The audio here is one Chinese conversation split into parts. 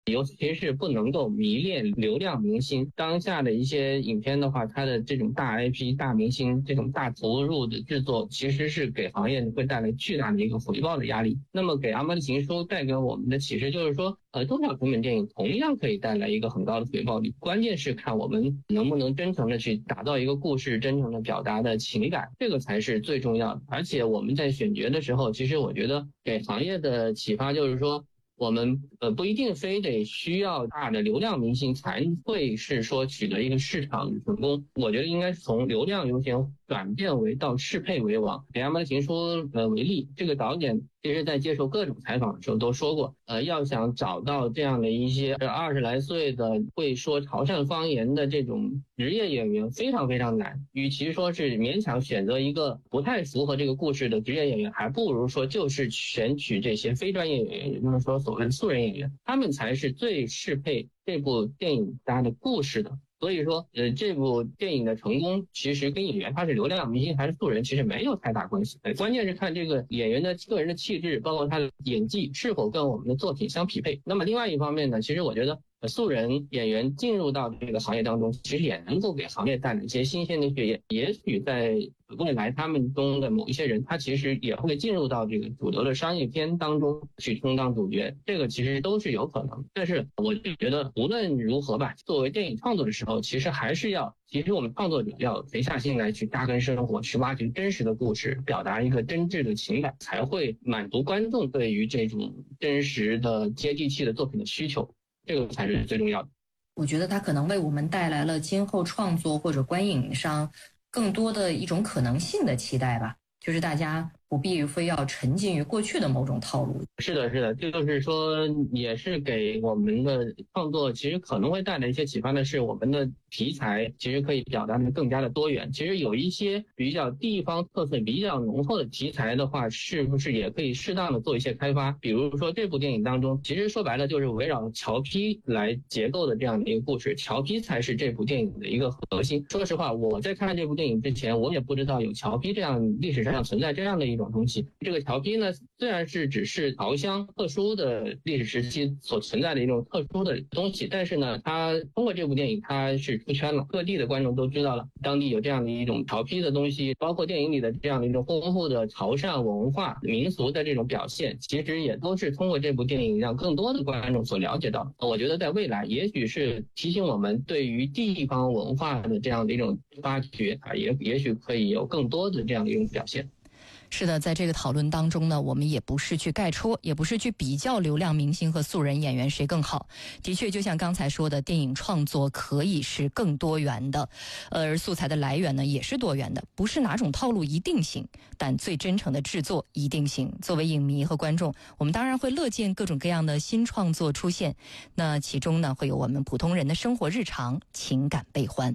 尤其是不能够迷恋流量明星。当下的一些影片的话，它的这种大 IP 大明星这种大投入的制作，其实是给行业会带来巨大的一个回报的压力。那么给阿妈的情书带给我们的启示就是说，中小成本电影同样可以带来一个很高的回报率，关键是看我们能不能真诚的去打造一个故事，真诚的表达的情感，这个才是最重要的。而且我们在选角的时候，其实我觉得给行业的启发就是说，我们不一定非得需要大的流量明星才会是说取得一个市场成功，我觉得应该是从流量优先转变为到适配为王。给阿妈的情书为例，这个导演其实在接受各种采访的时候都说过，要想找到这样的一些20来岁的会说潮汕方言的这种职业演员非常非常难，与其说是勉强选择一个不太符合这个故事的职业演员，还不如说就是选取这些非专业演员，也就是说所谓的素人演员，他们才是最适配这部电影搭的故事的。所以说这部电影的成功其实跟演员他是流量明星还是素人其实没有太大关系，关键是看这个演员的个人的气质，包括他的演技是否跟我们的作品相匹配。那么另外一方面呢，其实我觉得素人演员进入到这个行业当中，其实也能够给行业带来一些新鲜的血液，也许在未来他们中的某一些人，他其实也会进入到这个主流的商业片当中去充当主角，这个其实都是有可能。但是我就觉得无论如何吧，作为电影创作的时候，其实我们创作者要沉下心来去扎根生活，去挖掘真实的故事，表达一个真挚的情感，才会满足观众对于这种真实的接地气的作品的需求，这个才是最重要的。 我觉得它可能为我们带来了今后创作或者观影上更多的一种可能性的期待吧，就是大家不必非要沉浸于过去的某种套路。 是的，这就是说也是给我们的创作其实可能会带来一些启发的是，我们的题材其实可以表达的更加的多元。其实有一些比较地方特色比较浓厚的题材的话，是不是也可以适当的做一些开发。比如说这部电影当中，其实说白了就是围绕侨批来结构的这样的一个故事，侨批才是这部电影的一个核心。说实话，我在看这部电影之前，我也不知道有侨批这样历史上存在这样的一种东西。这个侨批呢，虽然是只是桃乡特殊的历史时期所存在的一种特殊的东西，但是呢，它通过这部电影它是出圈了，各地的观众都知道了当地有这样的一种侨批的东西，包括电影里的这样的一种丰富的潮汕文化民俗的这种表现，其实也都是通过这部电影让更多的观众所了解到。我觉得在未来也许是提醒我们对于地方文化的这样的一种发掘也许可以有更多的这样的一种表现。 是的，在这个讨论当中呢，我们也不是去概戳，也不是去比较流量明星和素人演员谁更好。的确，就像刚才说的，电影创作可以是更多元的，而素材的来源呢也是多元的，不是哪种套路一定行，但最真诚的制作一定行。作为影迷和观众，我们当然会乐见各种各样的新创作出现，那其中呢会有我们普通人的生活日常情感悲欢。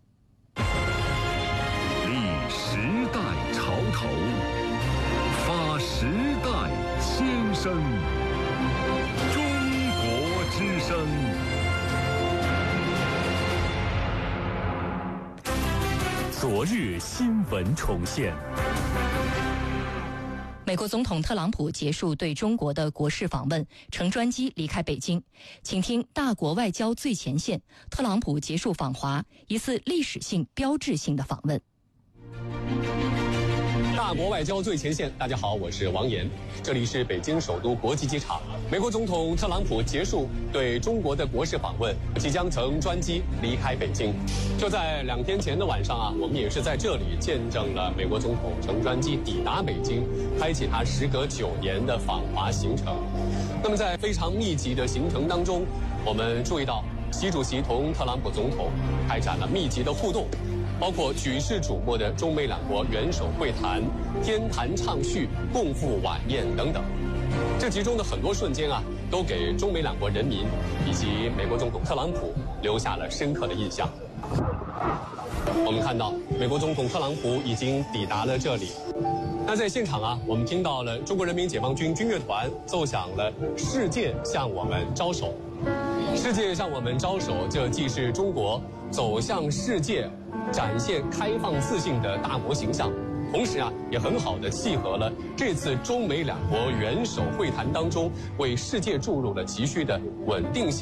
历时代潮头，发时代先声，中国之声。昨日新闻重现。 美国总统特朗普结束对中国的国事访问，乘专机离开北京。请听大国外交最前线，特朗普结束访华，一次历史性标志性的访问。 大国外交最前线，大家好，我是王岩，这里是北京首都国际机场。美国总统特朗普结束对中国的国事访问，即将乘专机离开北京。就在2天前的晚上我们也是在这里见证了美国总统乘专机抵达北京，开启他时隔9年的访华行程。那么在非常密集的行程当中，我们注意到习主席同特朗普总统开展了密集的互动，包括举世瞩目的中美两国元首会谈、天坛畅叙、共赴晚宴等等。这其中的很多瞬间都给中美两国人民以及美国总统特朗普留下了深刻的印象。我们看到美国总统特朗普已经抵达了这里。那在现场我们听到了中国人民解放军军乐团奏响了《世界向我们招手》。世界向我们招手，这既是中国走向世界、展现开放自信的大国形象，同时也很好的契合了这次中美两国元首会谈当中为世界注入了急需的稳定性